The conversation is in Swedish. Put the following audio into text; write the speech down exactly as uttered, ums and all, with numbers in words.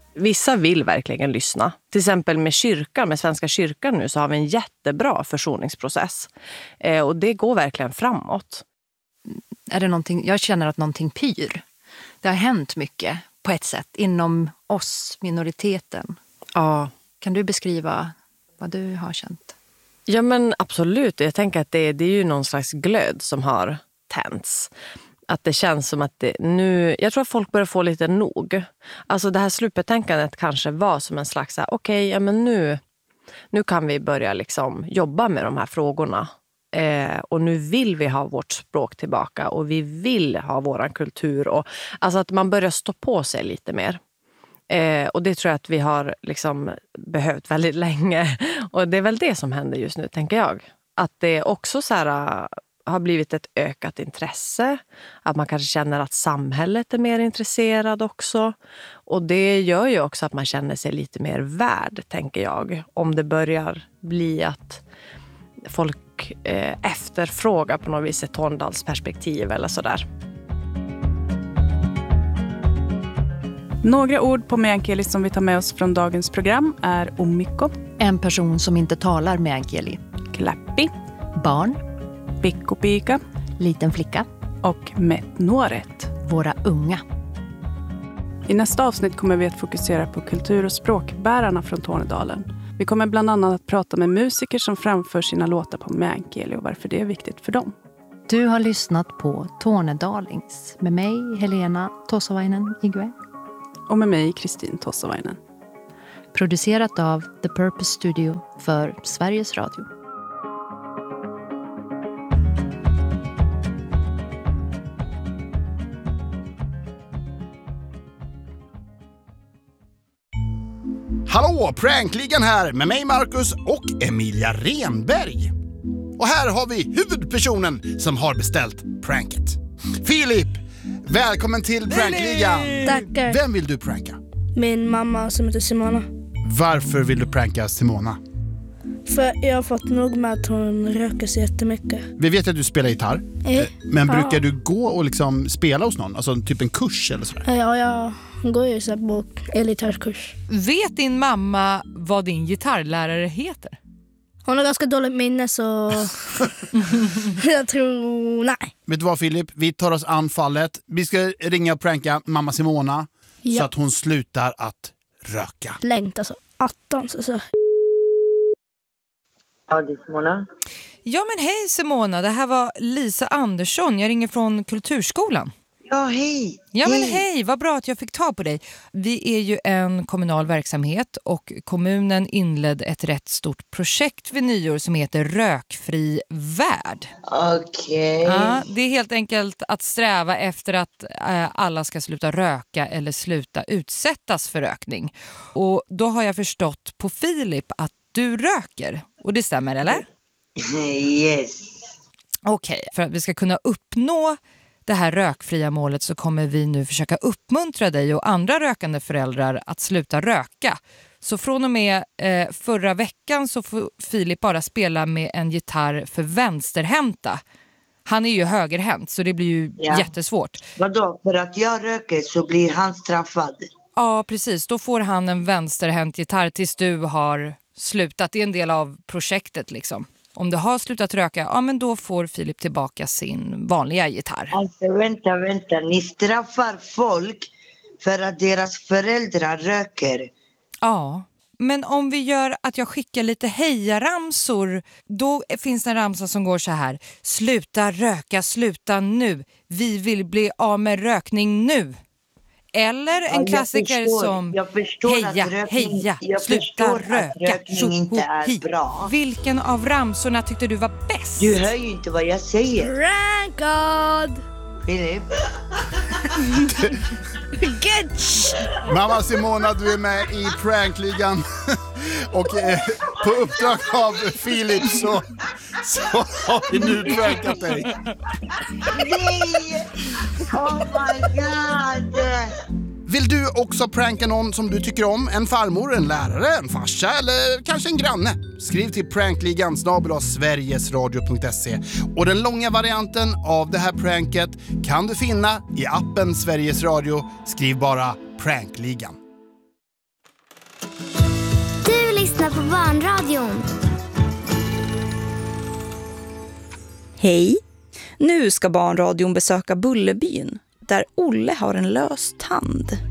Vissa vill verkligen lyssna. Till exempel med kyrkan, med Svenska kyrkan nu, så har vi en jättebra försoningsprocess. Eh, och det går verkligen framåt. Är det någonting, jag känner att någonting pyr. Det har hänt mycket på ett sätt inom oss, minoriteten. Ja. Kan du beskriva vad du har känt? Ja, men absolut. Jag tänker att det, det är ju någon slags glöd som har tänts. Att det känns som att det nu... Jag tror att folk börjar få lite nog. Alltså det här slutbetänkandet kanske var som en slags... Okej, okay, ja men nu, nu kan vi börja liksom jobba med de här frågorna. Eh, och nu vill vi ha vårt språk tillbaka. Och vi vill ha våran kultur. Och, alltså att man börjar stå på sig lite mer. Eh, och det tror jag att vi har liksom behövt väldigt länge. Och det är väl det som händer just nu, tänker jag. Att det också så här... har blivit ett ökat intresse. Att man kanske känner att samhället är mer intresserad också. Och det gör ju också att man känner sig lite mer värd, tänker jag. Om det börjar bli att folk eh, efterfrågar på något vis ett Tornedalsperspektiv eller sådär. Några ord på meänkieli som vi tar med oss från dagens program är omikko. En person som inte talar meänkieli. Kläppi. Barn. Pikkupika. Liten flicka. Och metnuoret. Våra unga. I nästa avsnitt kommer vi att fokusera på kultur- och språkbärarna från Tornedalen. Vi kommer bland annat att prata med musiker som framför sina låtar på meänkieli och varför det är viktigt för dem. Du har lyssnat på Tornedalings med mig, Helena Tossavainen Igwe. Och med mig, Kristin Tossavainen. Producerat av The Purpose Studio för Sveriges Radio. Hallå, Prankligan här med mig Marcus och Emilia Renberg. Och här har vi huvudpersonen som har beställt pranket. Filip, välkommen till Prankligan. Tackar. Vem vill du pranka? Min mamma som heter Simona. Varför vill du pranka Simona? För jag har fått nog med att hon röker så jättemycket. Vi vet att du spelar gitarr. Eh, Men ja. brukar du gå och liksom spela hos någon? Alltså typ en kurs eller sådär? Ja, jag går ju så på elitärskurs. Vet din mamma vad din gitarrlärare heter? Hon har ganska dåligt minne så jag tror nej. Vet du vad Filip? Vi tar oss an fallet. Vi ska ringa och pranka mamma Simona Ja. så att hon slutar att röka. Längt alltså. Attans alltså. Ja, det är Simona. Ja men hej Simona, det här var Lisa Andersson. Jag ringer från Kulturskolan. Ja, hej. Ja men hej, vad bra att jag fick ta på dig. Vi är ju en kommunal verksamhet och kommunen inledde ett rätt stort projekt vid nyår som heter Rökfri värld. Okej. Okay. Ja, det är helt enkelt att sträva efter att äh, alla ska sluta röka eller sluta utsättas för rökning. Och då har jag förstått på Filip att du röker. Och det stämmer, eller? Yes. Okej, okay, för att vi ska kunna uppnå det här rökfria målet så kommer vi nu försöka uppmuntra dig och andra rökande föräldrar att sluta röka. Så från och med eh, förra veckan så får Filip bara spela med en gitarr för vänsterhänta. Han är ju högerhänt så det blir ju ja. jättesvårt. Vadå? För att jag röker så blir han straffad? Ja, precis. Då får han en vänsterhänt gitarr tills du har slutat. Det är en del av projektet liksom. Om du har slutat röka, ja men då får Filip tillbaka sin vanliga gitarr. Alltså vänta, vänta. Ni straffar folk för att deras föräldrar röker. Ja, men om vi gör att jag skickar lite hejaramsor, då finns det en ramsa som går så här. Sluta röka, sluta nu. Vi vill bli av med rökning nu. Eller en ja, klassiker förstår, som jag förstår heja, att rökning, heja, jag sluta röka, att rökning inte är bra. Vilken av ramsorna tyckte du var bäst? Du hör ju inte vad jag säger. Prank God! Filip. Mamma Simona, du är med i Prankligan. Och eh, på uppdrag av Filip så, så har vi nu prankat dig. Nej! Oh my god! Vill du också pranka någon som du tycker om? En farmor, en lärare, en farsa eller kanske en granne? Skriv till prankligan snabel-a sverigesradio punkt se. Och den långa varianten av det här pranket kan du finna i appen Sveriges Radio. Skriv bara Prankligan. lyssnar på Barnradion. Hej! Nu ska Barnradion besöka Bullerbyn, där Olle har en lös tand.